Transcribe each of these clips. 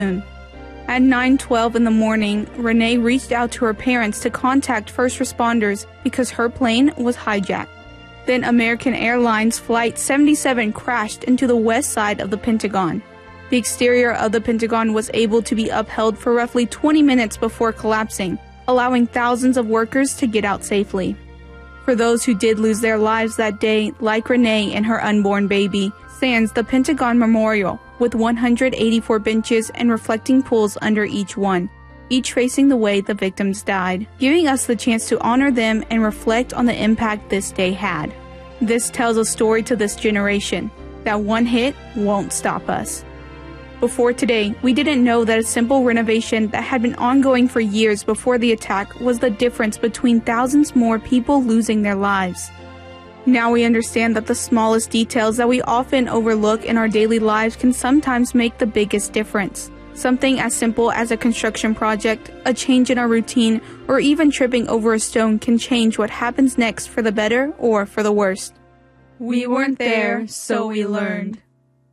At 9:12 in the morning, Renee reached out to her parents to contact first responders because her plane was hijacked. Then American Airlines Flight 77 crashed into the west side of the Pentagon. The exterior of the Pentagon was able to be upheld for roughly 20 minutes before collapsing, allowing thousands of workers to get out safely. For those who did lose their lives that day, like Renee and her unborn baby, stands the Pentagon Memorial with 184 benches and reflecting pools under each one, each facing the way the victims died, giving us the chance to honor them and reflect on the impact this day had. This tells a story to this generation, that one hit won't stop us. Before today, we didn't know that a simple renovation that had been ongoing for years before the attack was the difference between thousands more people losing their lives. Now we understand that the smallest details that we often overlook in our daily lives can sometimes make the biggest difference. Something as simple as a construction project, a change in our routine, or even tripping over a stone can change what happens next for the better or for the worst. We weren't there, so we learned.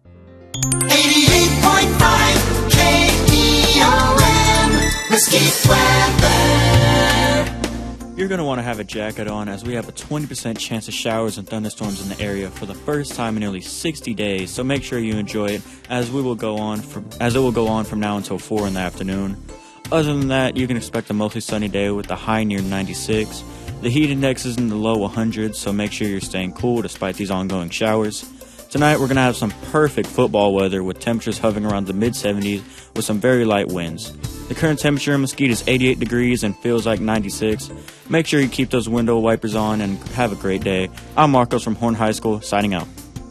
88.5 KEOM, Mesquite weather. You're going to want to have a jacket on as we have a 20% chance of showers and thunderstorms in the area for the first time in nearly 60 days, so make sure you enjoy it as it will go on from now until 4 in the afternoon. Other than that, you can expect a mostly sunny day with a high near 96. The heat index is in the low 100s, so make sure you're staying cool despite these ongoing showers. Tonight we're going to have some perfect football weather with temperatures hovering around the mid-70s with some very light winds. The current temperature in Mesquite is 88 degrees and feels like 96. Make sure you keep those window wipers on and have a great day. I'm Marcos from Horn High School, signing out.